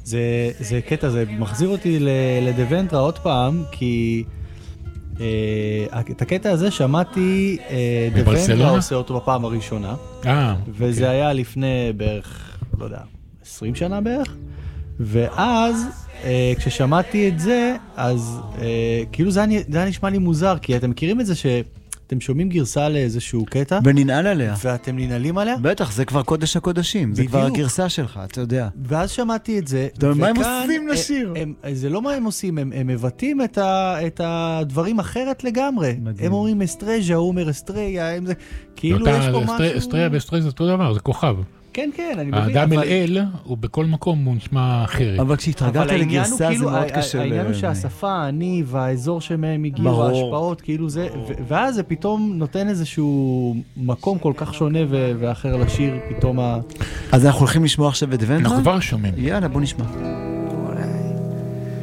זה קטע, זה מחזיר אותי לדוונטרה עוד פעם, כי את הקטע הזה שמעתי דוונטרה עושה אותו בפעם הראשונה, וזה היה לפני בערך, לא יודע, 20 שנה בערך, ואז כששמעתי את זה, אז כאילו זה היה נשמע לי מוזר, כי אתם מכירים את זה שאתם שומעים גרסה לאיזשהו קטע, וננעל עליה. ואתם ננעלים עליה? בטח, זה כבר קודש הקודשים, זה כבר הגרסה שלך, אתה יודע. ואז שמעתי את זה, מה הם עושים לשיר? זה לא מה הם עושים, הם מבטאים את הדברים אחרת לגמרי. הם אומרים אסטרז'ה, הוא אומר אסטריה, כאילו יש פה משהו... אסטריה ואסטריה זה אותו דבר, זה כוכב. כן, כן, אני מבין. האדם אל, הוא בכל מקום הוא נשמע אחרת. אבל כשהתרגלת לגרסה זה מאוד קשה. העניין הוא שהשפה, אני והאזור שמהם הגיעו, ההשפעות, כאילו זה, ואז זה פתאום נותן איזשהו מקום כל כך שונה ואחר לשיר, פתאום אז אנחנו הולכים לשמוע עכשיו את דוונטרה? אנחנו כבר שומעים. יאללה, בוא נשמע.